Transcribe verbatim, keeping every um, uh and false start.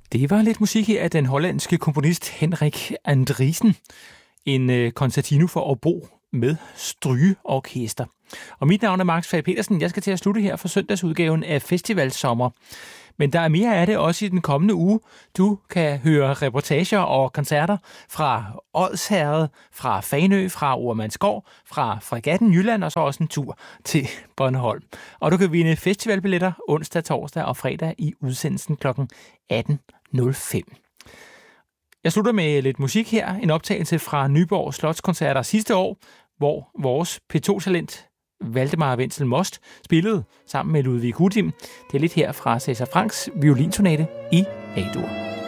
Det var lidt musik her af den hollandske komponist Henrik Andriessen. En øh, concertino for obo med strygeorkester. Og mit navn er Max Fag Petersen. Jeg skal til at slutte her for søndagsudgaven af Festivalsommer. Men der er mere af det også i den kommende uge. Du kan høre reportager og koncerter fra Odsherred, fra Fanø, fra Ormandsgård, fra Fregatten Jylland og så også en tur til Bornholm. Og du kan vinde festivalbilletter onsdag, torsdag og fredag i udsendelsen klokken atten nul fem. Jeg slutter med lidt musik her. En optagelse fra Nyborg Slotskoncerter sidste år, hvor vores P to-talent Valdemar Wenzel Most spillede sammen med Ludwig Hudim. Det er lidt her fra Cæsar Franks violinsonate i A-dur.